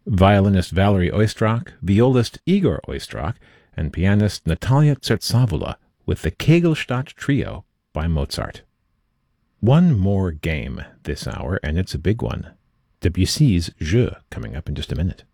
violinist Valery Oistrakh, violist Igor Oistrakh, and pianist Natalia Tsertsavula with the Kegelstadt Trio by Mozart. One more game this hour, and it's a big one. Debussy's Jeu, coming up in just a minute.